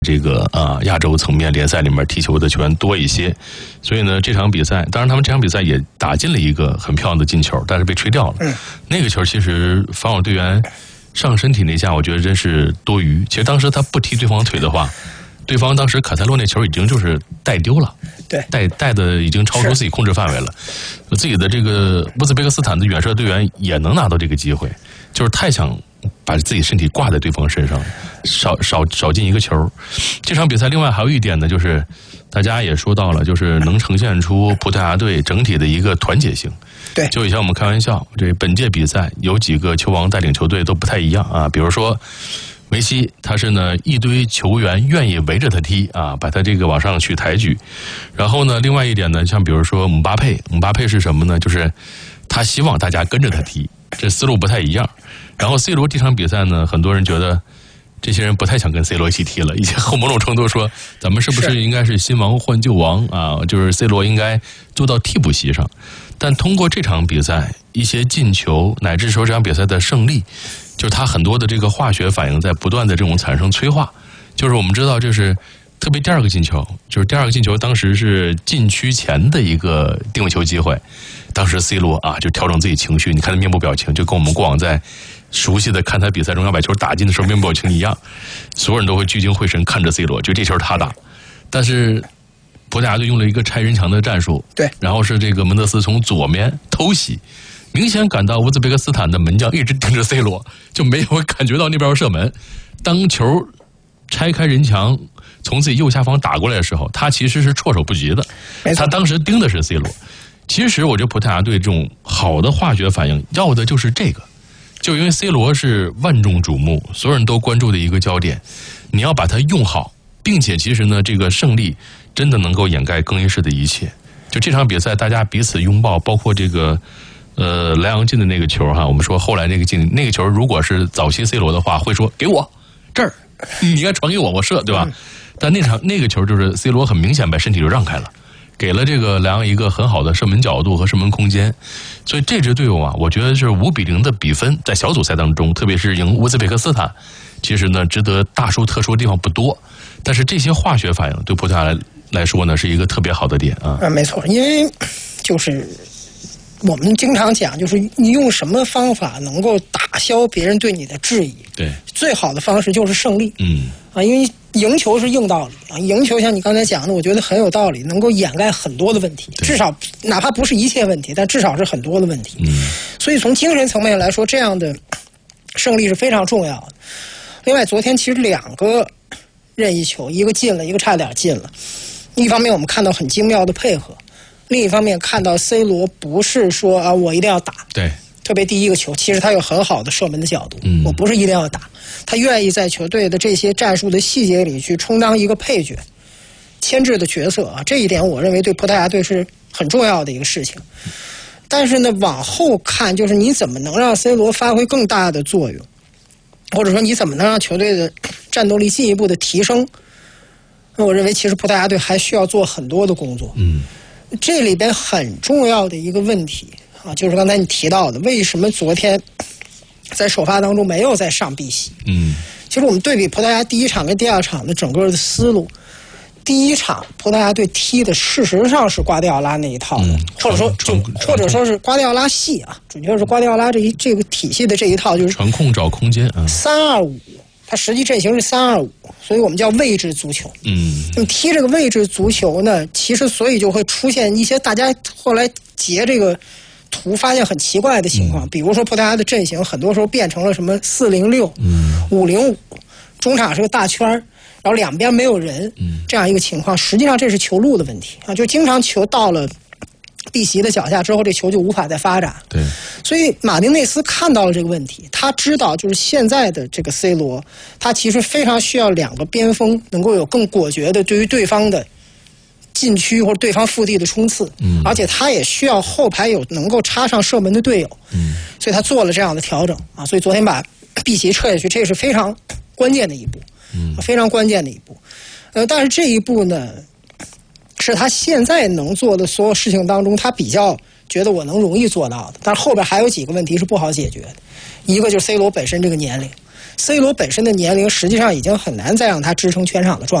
这个亚洲层面联赛里面踢球的球员多一些，所以呢这场比赛，当然他们这场比赛也打进了一个很漂亮的进球，但是被吹掉了。那个球其实防守队员上身体那下，我觉得真是多余。其实当时他不踢对方腿的话，对方当时卡塞洛那球已经就是带丢了， 对， 带的已经超出自己控制范围了。自己的这个乌兹别克斯坦的远射队员也能拿到这个机会，就是太想把自己身体挂在对方身上，少进一个球。这场比赛另外还有一点呢，就是大家也说到了，就是能呈现出葡萄牙队整体的一个团结性。 对， 就以前我们开玩笑，这本届比赛有几个球王带领球队都不太一样啊，比如说梅西，他是呢一堆球员愿意围着他踢啊，把他这个往上去抬举。然后呢，另外一点呢，像比如说姆巴佩是什么呢？就是他希望大家跟着他踢，这思路不太一样。然后 C 罗这场比赛呢，很多人觉得这些人不太想跟 C 罗一起踢了，以前后某种程度说，咱们是不是应该是新王换旧王啊？就是 C 罗应该坐到替补席上。但通过这场比赛，一些进球乃至说这场比赛的胜利，就是他很多的这个化学反应在不断的这种产生催化。就是我们知道，就是特别第二个进球，就是第二个进球当时是禁区前的一个定位球机会，当时 C 罗就调整自己情绪，你看他面部表情就跟我们过往在熟悉的看他比赛中要把球打进的时候面部表情一样，所有人都会聚精会神看着 C 罗，就这球他打。但是葡萄牙队用了一个拆人墙的战术， 对， 然后是这个门德斯从左面偷袭，明显感到乌兹别克斯坦的门将一直盯着 C 罗，就没有感觉到那边有射门。当球拆开人墙从自己右下方打过来的时候，他其实是措手不及的，他当时盯的是 C 罗。其实我觉得葡萄牙队这种好的化学反应要的就是这个，就因为 C 罗是万众瞩目，所有人都关注的一个焦点，你要把它用好，并且其实呢，这个胜利真的能够掩盖更衣室的一切。就这场比赛，大家彼此拥抱，包括这个莱昂进的那个球哈，我们说后来那个球，如果是早期 C 罗的话，会说给我这儿，你应该传给我，我射，对吧？但那个球就是 C 罗很明显把身体就让开了，给了这个莱昂一个很好的射门角度和射门空间。所以这支队伍我觉得是5-0的比分，在小组赛当中，特别是赢乌兹别克斯坦，其实呢值得大书特书的地方不多，但是这些化学反应对葡萄牙来说呢是一个特别好的点啊。 没错，因为就是我们经常讲，就是你用什么方法能够打消别人对你的质疑？ 对， 最好的方式就是胜利。因为赢球是硬道理赢球像你刚才讲的，我觉得很有道理，能够掩盖很多的问题，至少哪怕不是一切问题，但至少是很多的问题。所以从精神层面来说，这样的胜利是非常重要的。另外，昨天其实2个任意球，一个进了，一个差点进了。一方面我们看到很精妙的配合，另一方面看到 C 罗不是说我一定要打， 对， 特别第一个球，其实他有很好的射门的角度，我不是一定要打，他愿意在球队的这些战术的细节里去充当一个配角、牵制的角色这一点我认为对葡萄牙队是很重要的一个事情。但是呢，往后看，就是你怎么能让 C 罗发挥更大的作用，或者说你怎么能让球队的战斗力进一步的提升，那我认为其实葡萄牙队还需要做很多的工作。这里边很重要的一个问题就是刚才你提到的，为什么昨天在首发当中没有再上碧玺？其实我们对比葡萄牙第一场跟第二场的整个的思路，第一场葡萄牙队踢的事实上是瓜迪奥拉那一套的，或者说是瓜迪奥拉系准确是瓜迪奥拉这个体系的这一套，就是传控找空间 3-2-5，它实际阵型是3-2-5，所以我们叫位置足球。那么踢这个位置足球呢，其实所以就会出现一些大家后来截这个图发现很奇怪的情况，比如说葡萄牙的阵型很多时候变成了什么4-0-6、5-0-5，中场是个大圈，然后两边没有人，这样一个情况，实际上这是球路的问题就经常球到了碧玺的脚下之后，这球就无法再发展。 对， 所以马丁内斯看到了这个问题，他知道就是现在的这个 C 罗，他其实非常需要2个边锋能够有更果决的对于对方的禁区或者对方腹地的冲刺，而且他也需要后排有能够插上射门的队友，所以他做了这样的调整所以昨天把碧玺撤下去，这是非常关键的一步，非常关键的一步。但是这一步呢，是他现在能做的所有事情当中，他比较觉得我能容易做到的。但是后边还有几个问题是不好解决的，一个就是 C 罗本身这个年龄， C 罗本身的年龄实际上已经很难再让他支撑全场的状态。